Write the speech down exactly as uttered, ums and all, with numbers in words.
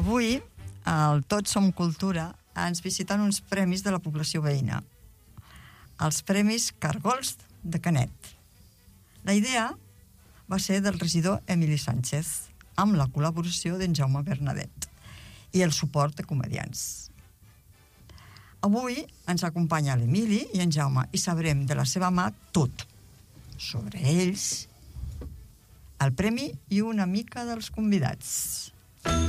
Avui, al Tots Som Cultura, ens visiten uns premis de la població veïna. Els Premis Caragols de Canet. La idea va ser del regidor Emili Sánchez, amb la col·laboració d'en Jaume Bernadet i el suport de comedians. Avui ens acompanya l'Emili i en Jaume i sabrem de la seva mà tot sobre ells, el premi i una mica dels convidats.